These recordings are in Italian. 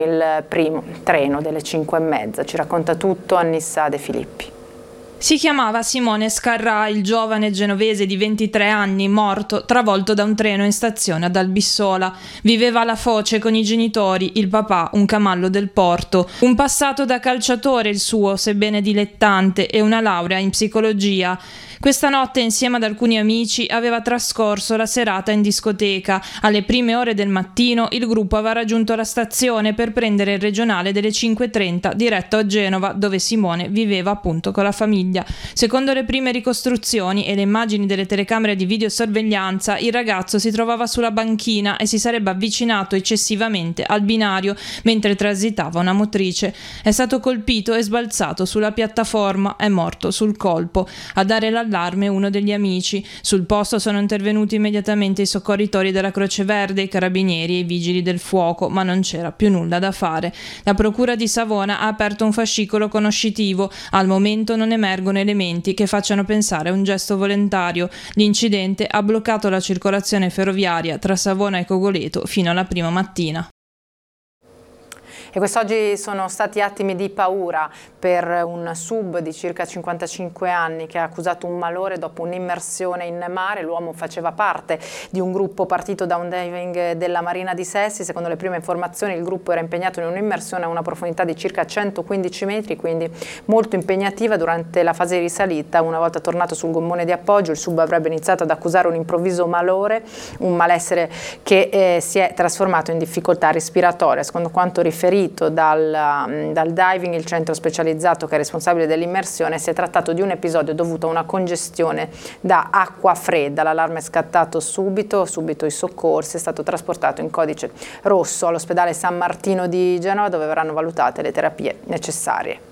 Il primo treno delle 5:30, ci racconta tutto Annissa De Filippi. Si chiamava Simone Scarrà, il giovane genovese di 23 anni, morto, travolto da un treno in stazione ad Albissola. Viveva alla foce con i genitori, il papà, un camallo del porto. Un passato da calciatore il suo, sebbene dilettante, e una laurea in psicologia. Questa notte, insieme ad alcuni amici, aveva trascorso la serata in discoteca. Alle prime ore del mattino il gruppo aveva raggiunto la stazione per prendere il regionale delle 5:30 diretto a Genova, dove Simone viveva appunto con la famiglia. Secondo le prime ricostruzioni e le immagini delle telecamere di videosorveglianza, il ragazzo si trovava sulla banchina e si sarebbe avvicinato eccessivamente al binario mentre transitava una motrice. È stato colpito e sbalzato sulla piattaforma, è morto sul colpo. A dare l'allarme uno degli amici. Sul posto sono intervenuti immediatamente i soccorritori della Croce Verde, i carabinieri e i vigili del fuoco, ma non c'era più nulla da fare. La procura di Savona ha aperto un fascicolo conoscitivo. Al momento non emergono elementi che facciano pensare a un gesto volontario. L'incidente ha bloccato la circolazione ferroviaria tra Savona e Cogoleto fino alla prima mattina. E quest'oggi sono stati attimi di paura per un sub di circa 55 anni che ha accusato un malore dopo un'immersione in mare. L'uomo faceva parte di un gruppo partito da un diving della Marina di Sessi. Secondo le prime informazioni il gruppo era impegnato in un'immersione a una profondità di circa 115 metri, quindi molto impegnativa. Durante la fase di risalita, una volta tornato sul gommone di appoggio, il sub avrebbe iniziato ad accusare un improvviso malore, un malessere che si è trasformato in difficoltà respiratoria. Secondo quanto riferito dal diving, il centro specializzato che è responsabile dell'immersione, si è trattato di un episodio dovuto a una congestione da acqua fredda. L'allarme è scattato subito i soccorsi, è stato trasportato in codice rosso all'ospedale San Martino di Genova, dove verranno valutate le terapie necessarie.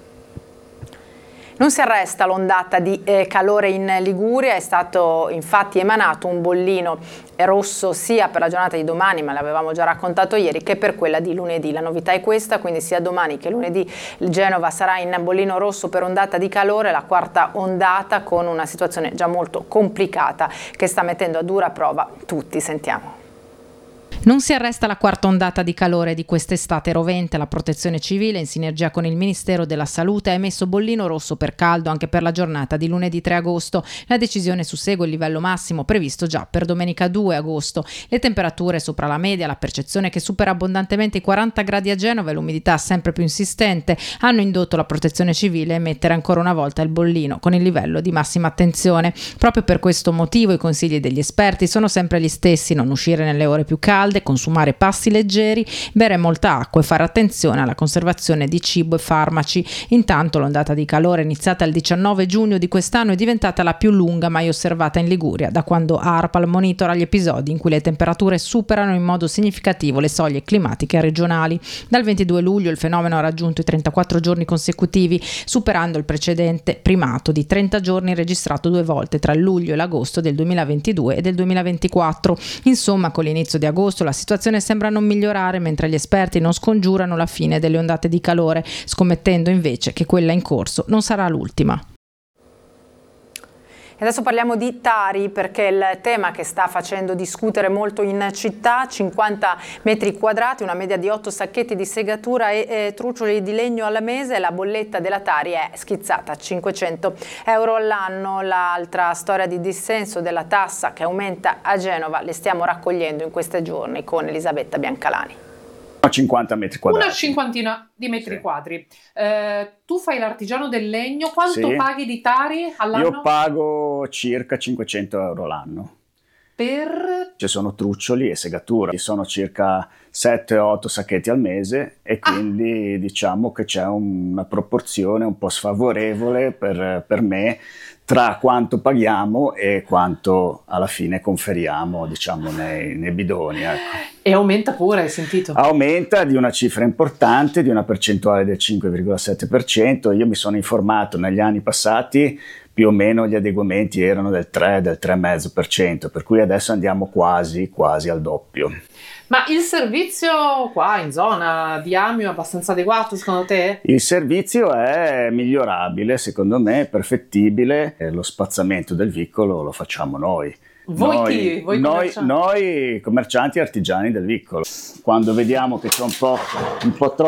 Non si arresta l'ondata di calore in Liguria, è stato infatti emanato un bollino rosso sia per la giornata di domani, ma l'avevamo già raccontato ieri, che per quella di lunedì. La novità è questa, quindi sia domani che lunedì Genova sarà in bollino rosso per ondata di calore, la quarta ondata, con una situazione già molto complicata che sta mettendo a dura prova tutti. Sentiamo. Non si arresta la quarta ondata di calore di quest'estate rovente. La Protezione Civile, in sinergia con il Ministero della Salute, ha emesso bollino rosso per caldo anche per la giornata di lunedì 3 agosto. La decisione sussegue il livello massimo previsto già per domenica 2 agosto. Le temperature sopra la media, la percezione che supera abbondantemente i 40 gradi a Genova e l'umidità sempre più insistente hanno indotto la Protezione Civile a emettere ancora una volta il bollino con il livello di massima attenzione. Proprio per questo motivo i consigli degli esperti sono sempre gli stessi: non uscire nelle ore più calde, consumare pasti leggeri, bere molta acqua e fare attenzione alla conservazione di cibo e farmaci. Intanto l'ondata di calore iniziata il 19 giugno di quest'anno è diventata la più lunga mai osservata in Liguria da quando ARPAL monitora gli episodi in cui le temperature superano in modo significativo le soglie climatiche regionali. Dal 22 luglio il fenomeno ha raggiunto i 34 giorni consecutivi, superando il precedente primato di 30 giorni registrato 2 volte tra il luglio e l'agosto del 2022 e del 2024. Insomma, con l'inizio di agosto la situazione sembra non migliorare, mentre gli esperti non scongiurano la fine delle ondate di calore, scommettendo invece che quella in corso non sarà l'ultima. E adesso parliamo di Tari, perché il tema che sta facendo discutere molto in città: 50 metri quadrati, una media di 8 sacchetti di segatura e trucioli di legno al mese. La bolletta della Tari è schizzata a 500 euro all'anno. L'altra storia di dissenso della tassa che aumenta a Genova le stiamo raccogliendo in questi giorni con Elisabetta Biancalani. 50 metri quadrati. Una cinquantina di metri quadri. Tu fai l'artigiano del legno, quanto paghi di Tari all'anno? Io pago circa 500 euro l'anno. Ci sono truccioli e segature, sono circa 7-8 sacchetti al mese e quindi diciamo che c'è una proporzione un po' sfavorevole per me tra quanto paghiamo e quanto alla fine conferiamo, diciamo, nei bidoni. Ecco. E aumenta pure, hai sentito? Aumenta di una cifra importante, di una percentuale del 5,7%. Io mi sono informato negli anni passati, più o meno gli adeguamenti erano del 3,5%, per cui adesso andiamo quasi al doppio. Ma il servizio qua in zona di Amio è abbastanza adeguato secondo te? Il servizio è migliorabile, secondo me, è perfettibile. Lo spazzamento del vicolo lo facciamo noi. Voi commercianti? Noi commercianti e artigiani del vicolo. Quando vediamo che c'è un po' troppo